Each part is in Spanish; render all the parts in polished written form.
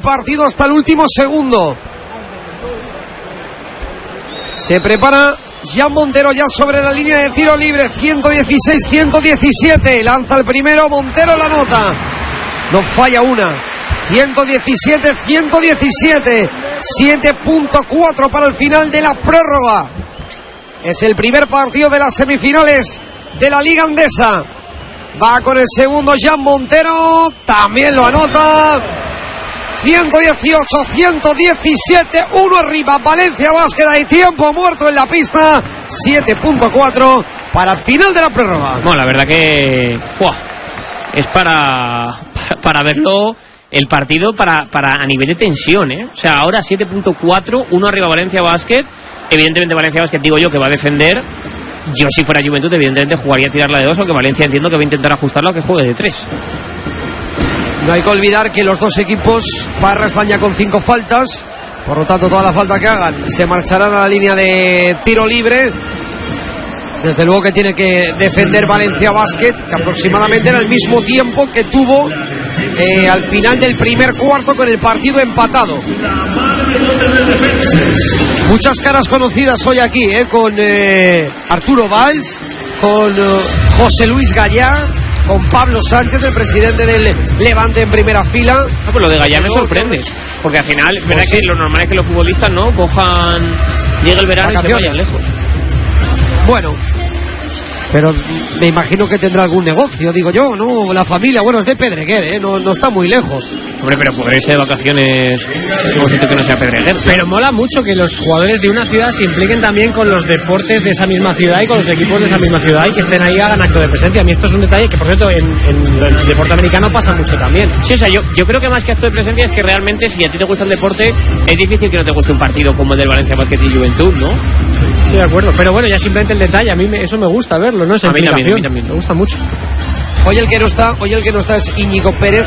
partido hasta el último segundo. Se prepara Jan Montero ya sobre la línea de tiro libre. 116-117. Lanza el primero, Montero la nota. No falla una. 117-117. 7.4 para el final de la prórroga. Es el primer partido de las semifinales de la Liga Andesa. Va con el segundo Jan Montero. También lo anota. 118-117. 1 arriba. Valencia Basket. Hay tiempo muerto en la pista. 7.4 para el final de la prórroga. Bueno, la verdad que es para verlo el partido para a nivel de tensión, ¿eh? O sea, ahora 7.4, 1 arriba Valencia Basket. Evidentemente Valencia Basket, digo yo, que va a defender. Yo, si fuera Juventud, evidentemente jugaría a tirarla de 2, aunque Valencia entiendo que va a intentar ajustarlo a que juegue de 3. No hay que olvidar que los dos equipos, Parra están ya con 5 faltas. Por lo tanto, toda la falta que hagan se marcharán a la línea de tiro libre. Desde luego que tiene que defender Valencia Basket, que aproximadamente era el mismo tiempo que tuvo al final del primer cuarto con el partido empatado. Muchas caras conocidas hoy aquí, con Arturo Valls, con José Luis Gallá, con Pablo Sánchez, el presidente del Levante en primera fila. No, pues lo de Gallá me sorprende, porque al final, verdad que lo normal es que los futbolistas no cojan, llegue el verano y se vayan lejos. Bueno, pero me imagino que tendrá algún negocio, digo yo, ¿no? La familia, bueno, es de Pedreguer, no está muy lejos. Hombre, pero podré irse de vacaciones en un sitio que no sea Pedreguer. Pero mola mucho que los jugadores de una ciudad se impliquen también con los deportes de esa misma ciudad y con los equipos de esa misma ciudad y que estén ahí, hagan acto de presencia. A mí esto es un detalle que, por cierto, en el deporte americano pasa mucho también. Sí, o sea, yo creo que más que acto de presencia es que realmente, si a ti te gusta el deporte, es difícil que no te guste un partido como el del Valencia Basket y Juventud, ¿no? Estoy de acuerdo, pero bueno, ya simplemente el detalle, a mí eso me gusta verlo, ¿no? Esa implicación. A mí también, me gusta mucho. Hoy el que no está es Íñigo Pérez,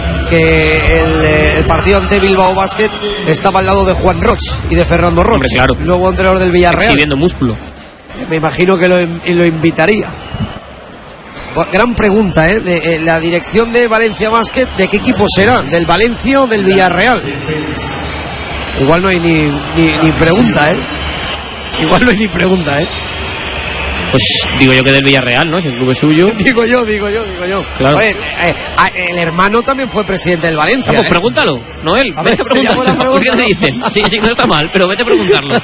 que el partido ante Bilbao Basket estaba al lado de Juan Roch y de Fernando Roch. Hombre, claro. Nuevo entrenador del Villarreal. Exhibiendo músculo. Me imagino que lo invitaría. Gran pregunta, de la dirección de Valencia Basket, ¿de qué equipo será? ¿Del Valencia o del Villarreal? Igual no hay ni pregunta, Igual no hay ni pregunta, Pues digo yo que del Villarreal, ¿no? Si el club es suyo. Digo yo. Claro. Oye, el hermano también fue presidente del Valencia. Pues pregúntalo, Noel. Vete a preguntarlo. ¿Qué te dicen? Sí, no está mal, pero vete a preguntarlo.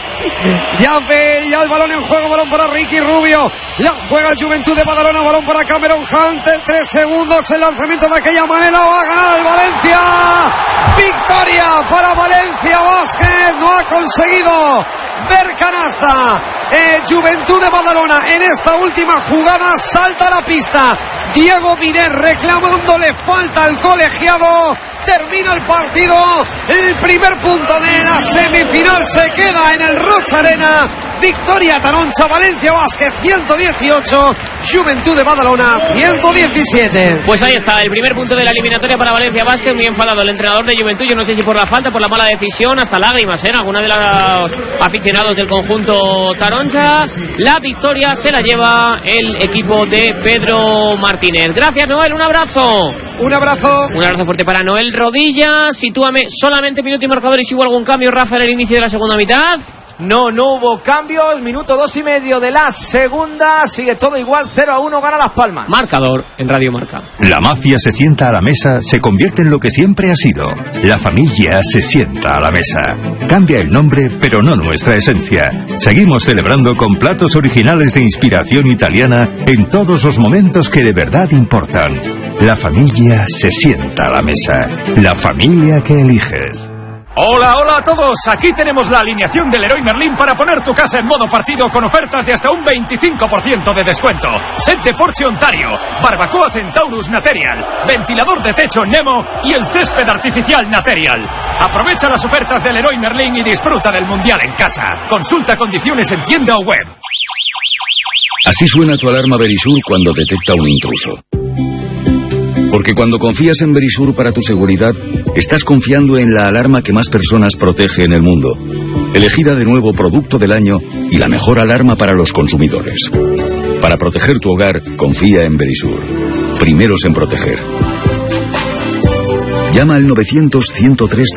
Ya el balón en juego, balón para Ricky Rubio. La juega el Juventud de Badalona, balón para Cameron Hunt. 3 segundos, el lanzamiento de aquella manera va a ganar el Valencia. Victoria para Valencia Basket. No ha conseguido ver canasta. Juventud de Badalona en esta última jugada salta a la pista. Diego Miner reclamándole falta al colegiado. Termina el partido. El primer punto de la semifinal se queda en el Rocha Arena. Victoria Taroncha, Valencia Basket 118, Juventud de Badalona 117. Pues ahí está, el primer punto de la eliminatoria para Valencia Basket. Muy enfadado el entrenador de Juventud, yo no sé si por la falta, por la mala decisión, hasta lágrimas, alguna de los aficionados del conjunto taroncha. La victoria se la lleva el equipo de Pedro Martínez. Gracias, Noel, un abrazo. Un abrazo fuerte para Noel Rodilla. Sitúame solamente minuto y marcador, y si hubo algún cambio, Rafa, en el inicio de la segunda mitad. No hubo cambios. Minuto 2:30 de la segunda. Sigue todo igual, 0-1, gana Las Palmas. Marcador en Radio Marca. La mafia se sienta a la mesa, se convierte en lo que siempre ha sido. La familia se sienta a la mesa. Cambia el nombre, pero no nuestra esencia. Seguimos celebrando con platos originales de inspiración italiana en todos los momentos que de verdad importan. La familia se sienta a la mesa. La familia que eliges. Hola a todos, aquí tenemos la alineación del Leroy Merlin para poner tu casa en modo partido con ofertas de hasta un 25% de descuento. Set de Porsche Ontario, barbacoa Centaurus Material, ventilador de techo Nemo y el césped artificial Material. Aprovecha las ofertas del Leroy Merlin y disfruta del Mundial en casa. Consulta condiciones en tienda o web. Así suena tu alarma Verisur cuando detecta un intruso. Porque cuando confías en Verisur para tu seguridad, estás confiando en la alarma que más personas protege en el mundo. Elegida de nuevo producto del año y la mejor alarma para los consumidores. Para proteger tu hogar, confía en Verisur. Primeros en proteger. Llama al 900-103